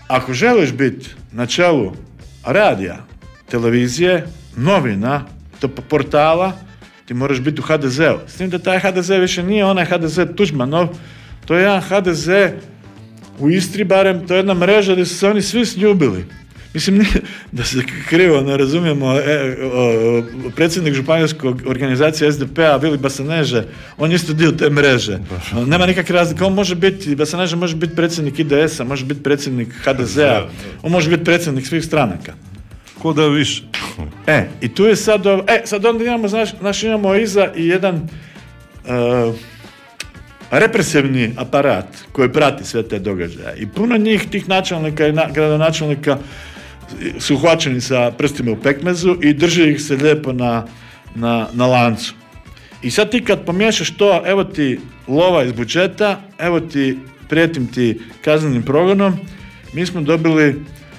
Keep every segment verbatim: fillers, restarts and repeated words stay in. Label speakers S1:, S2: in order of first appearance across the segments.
S1: ako želiš biti na čelu radija, televizije, novina, portala, ti moraš biti u ha de zeu. S tim da taj ha de ze više nije onaj ha de ze Tuđmanov, to je jedan ha de ze u Istri barem, to je jedna mreža gdje su se oni svi sljubili. Mislim, nije, da se krivo ne razumijemo, e, o, predsjednik županijske organizacije es de pe a, Vili Basaneže, on je isto dio te mreže. Nema nikakve razlike, on može biti, Basaneže može biti predsjednik i de es a, može biti predsjednik ha de ze a, on može biti predsjednik svih stranaka.
S2: Ko da više.
S1: E, i tu je sad, e, sad onda imamo, znaš, znaš imamo iza i jedan uh, represivni aparat koji prati sve te događaje. I puno njih, tih načelnika i na, gradonačelnika su uhvaćeni sa prstima u pekmezu i drži ih se lijepo na, na, na lancu. I sad ti kad pomiješaš to, evo ti lova iz budžeta, evo ti prijetim ti kaznenim progonom, mi smo dobili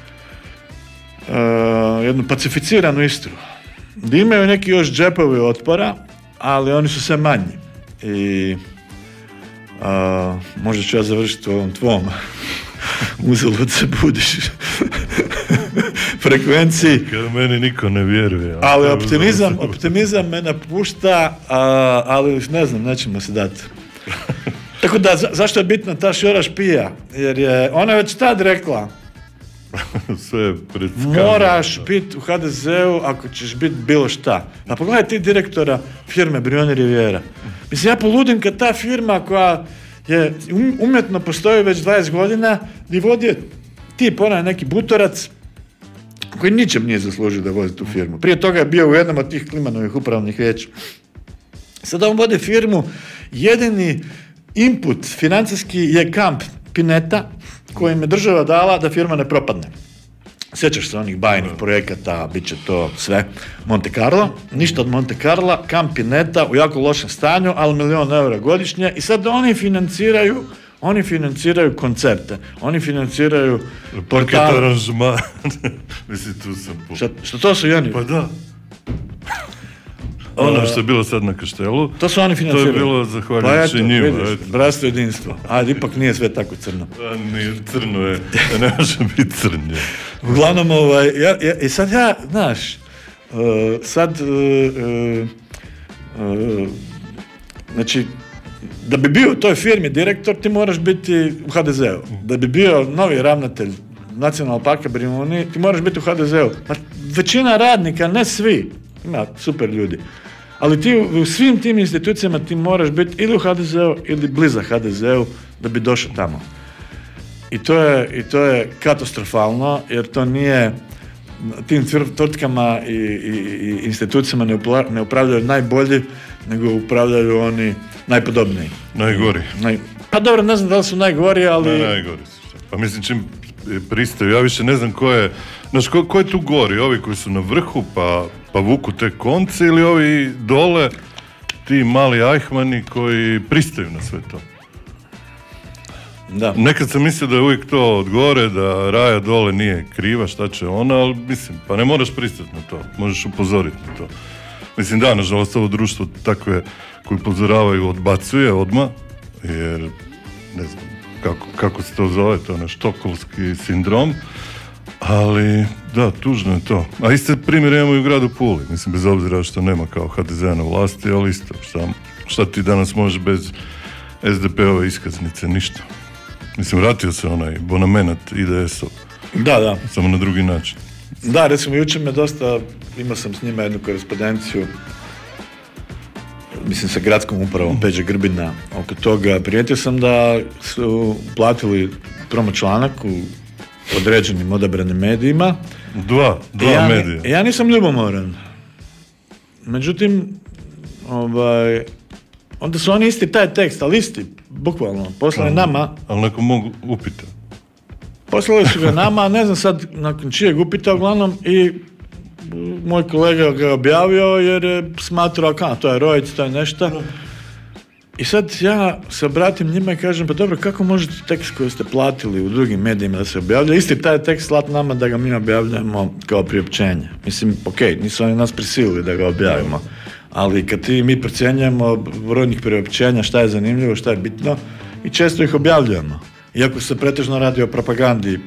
S1: uh, jednu pacificiranu Istru. Gdje imaju neki još džepovi otpora, ali oni su sve manji. I uh, možda ću ja završiti u ovom tvom uzalud se budiš frekvenciji.
S2: Kad meni niko ne vjeruje.
S1: Ali optimizam, optimizam me napušta, a, ali ne znam, nećemo se dati. Tako da, za, zašto je bitna ta Šora Špija? Jer je ona već tad rekla
S2: sve pred
S1: moraš biti u ha de zeu ako ćeš biti bilo šta. A pogledaj ti direktora firme Brioni Riviera. Mislim, ja poludim kad ta firma koja je umjetno postoji već dvadeset godina i vodi je tip, onaj neki butorac koji ničem nije zaslužio da vodi tu firmu. Prije toga je bio u jednom od tih Klimanovih upravnih vijeća. Sada on vodi firmu, jedini input financijski je kamp Pineta kojim je država dala da firma ne propadne. Sjećaš se onih bajnih projekata, bit će to sve Monte Carlo, ništa od Monte Carla, kamp Pineta u jako lošem stanju, ali milion eura godišnje i sad oni financiraju Oni financiraju koncerte, oni financiraju portal.
S2: aranžman. Mislim, tu sam... Po...
S1: Šta, što to su i oni?
S2: Pa da. Ono što je bilo sad na Kaštelu,
S1: to su oni financiraju.
S2: To je bilo zahvaljujući
S1: pa
S2: njima.
S1: Vidiš, bratstvo jedinstvo. Ajde, ipak nije sve tako crno.
S2: A, nije, crno je, ne može biti crnje.
S1: Uglavnom, ovaj, ja, ja, i sad ja, znaš, uh, sad, uh, uh, uh, znači, da bi bio u toj firmi direktor, ti moraš biti u ha de zeu. Da bi bio novi ravnatelj Nacionalnog parka Brijuni, ti moraš biti u ha de zeu. Pa većina radnika, ne svi, ima super ljudi, ali ti u svim tim institucijama ti moraš biti ili u ha de zeu ili bliza ha de zeu da bi došao tamo. I to je, i to je katastrofalno, jer to nije, tim tvrtkama i, i, i institucijama ne, upla, ne upravljaju najbolji, nego upravljaju oni najpodobniji.
S2: Najgori.
S1: Naj, pa dobro, ne znam da li su najgori, ali...
S2: Ne, najgori su. Pa mislim, čim pristaju, ja više ne znam ko je, znaš, ko, ko je tu gori? Ovi koji su na vrhu, pa, pa vuku te konce, ili ovi dole, ti mali ajhmani koji pristaju na sve to?
S1: Da.
S2: Nekad sam mislio da je uvijek to od gore, da Raja dole nije kriva, šta će ona, ali mislim, pa ne moraš pristati na to, možeš upozoriti na to. Mislim, da, nažalost, ovo društvo takve koji upozoravaju odbacuje odmah, jer, ne znam, kako, kako se to zove, to je ono štokholmski sindrom, ali, da, tužno je to. A iste primjer imamo i u gradu Puli, mislim, bez obzira što nema kao ha de ze na vlasti, ali isto, šta, šta ti danas možeš bez es de pe-ove iskaznice, ništa. Mislim, vratio se onaj bonamenat i de es-ov.
S1: Da, da.
S2: Samo na drugi način.
S1: Da, recimo, jučer me dosta, imao sam s njima jednu korespondenciju, mislim, sa gradskom upravom Peđe Grbina oko toga. Primijetio sam da su platili promo članak u određenim odabranim medijima.
S2: Dva, dva
S1: ja,
S2: medija.
S1: Ja nisam ljubomoran. Međutim, ovaj, onda su oni isti taj tekst, ali isti, bukvalno, poslali nama.
S2: Ali neko mogu upita.
S1: Poslali su ga nama, ne znam sad nakon čijeg upita, uglavnom, i moj kolega ga je objavio jer je smatrao, kao, to je Rojec, to je nešto. I sad ja se obratim njima i kažem, pa dobro, kako možete tekst koji ste platili u drugim medijima da se objavlja, isti taj tekst slat nama da ga mi objavljamo kao priopćenje. Mislim, ok, nisu oni nas prisilili da ga objavimo, ali kad ti mi procjenjujemo brojnih priopćenja šta je zanimljivo, šta je bitno, i često ih objavljujemo. Iako se pretežno radi o propagandi